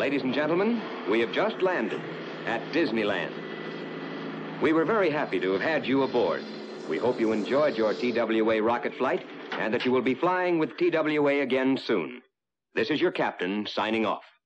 Ladies and gentlemen, we have just landed at Disneyland. We were very happy to have had you aboard. We hope you enjoyed your TWA rocket flight and that you will be flying with TWA again soon. This is your captain signing off.